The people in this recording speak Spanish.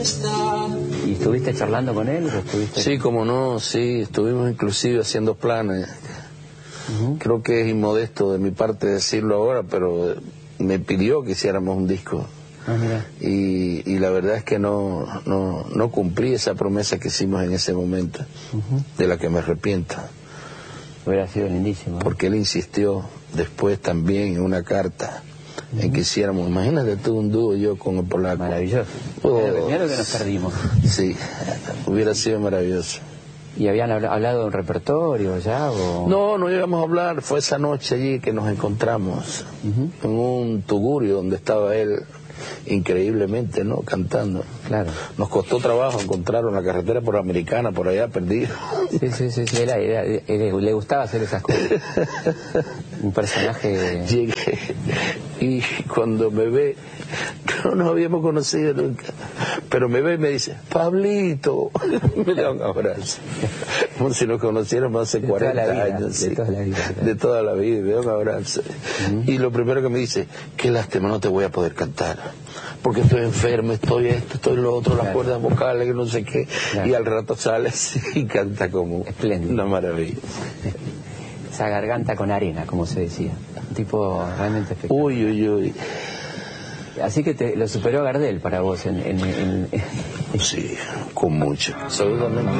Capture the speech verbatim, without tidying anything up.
¿Y estuviste charlando con él? ¿O estuviste... Sí, como no, sí, estuvimos inclusive haciendo planes. Uh-huh. Creo que es inmodesto de mi parte decirlo ahora, pero me pidió que hiciéramos un disco. Ah, mira. Y, y la verdad es que no, no, no cumplí esa promesa que hicimos en ese momento, uh-huh. de la que me arrepiento. Hubiera sido lindísimo. Porque él insistió después también en una carta uh-huh. en que hiciéramos, imagínate tú un dúo yo con el polaco. Maravilloso. Oh, Mira lo que nos perdimos. Sí, hubiera sido maravilloso. ¿Y habían hablado de un repertorio ya? O... No, no llegamos a hablar, fue esa noche allí que nos encontramos, uh-huh. en un tugurio donde estaba él, increíblemente, ¿no? Cantando. Claro. Nos costó trabajo encontrarlo en la carretera por Americana, por allá perdido. Sí, sí, sí, sí. Era, era, era, le gustaba hacer esas cosas. Un personaje... Llegué y cuando me ve, no nos habíamos conocido nunca, pero me ve y me dice, Pablito, me da un abrazo. Como si nos conociéramos hace cuarenta años. Sí. De toda la vida. Claro. De toda la vida, me da un abrazo. Uh-huh. Y lo primero que me dice, qué lástima, no te voy a poder cantar, porque estoy enfermo, estoy esto, estoy lo otro, claro. Las cuerdas vocales, que no sé qué, claro. Y al rato sale así y canta como espléndido. Una maravilla. Esa garganta con arena, como se decía. Un tipo realmente espectacular. Uy, uy, uy. Así que te, lo superó Gardel para vos en... en, en... Sí, con mucho. Absolutamente.